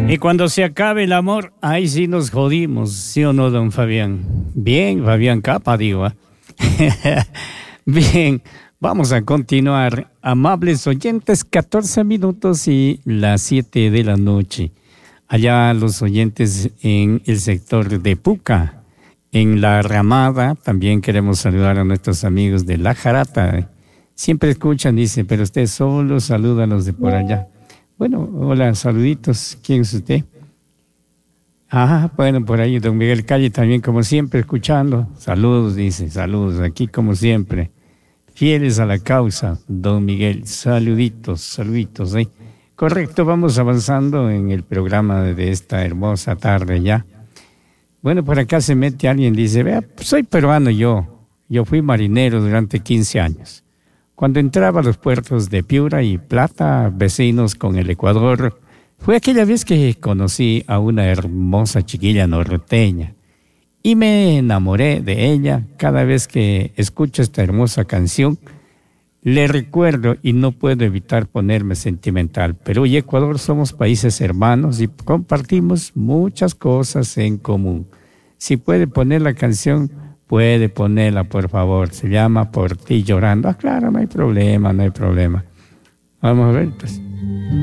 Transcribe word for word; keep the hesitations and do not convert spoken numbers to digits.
Y cuando se acabe el amor, ahí sí nos jodimos, ¿sí o no, don Fabián? Bien, Fabián Capa, digo. ¿eh? Bien, vamos a continuar. Amables oyentes, catorce minutos y las siete de la noche. Allá los oyentes en el sector de Puca, en La Ramada, también queremos saludar a nuestros amigos de La Jarata. Siempre escuchan, dice, pero usted solo saluda a los de por allá. Bueno, hola, saluditos. ¿Quién es usted? Ah, bueno, por ahí, don Miguel Calle también, como siempre, escuchando. Saludos, dice, saludos, aquí como siempre. Fieles a la causa, don Miguel. Saluditos, saluditos, ¿eh? Correcto, vamos avanzando en el programa de esta hermosa tarde ya. Bueno, por acá se mete alguien, dice, vea, soy peruano yo. Yo fui marinero durante quince años. Cuando entraba a los puertos de Piura y Plata, vecinos con el Ecuador, fue aquella vez que conocí a una hermosa chiquilla norteña y me enamoré de ella. Cada vez que escucho esta hermosa canción, le recuerdo y no puedo evitar ponerme sentimental. Perú y Ecuador somos países hermanos y compartimos muchas cosas en común. Si puede poner la canción, puede ponerla, por favor. Se llama Por ti llorando. Ah, claro, no hay problema, no hay problema. Vamos a ver, pues.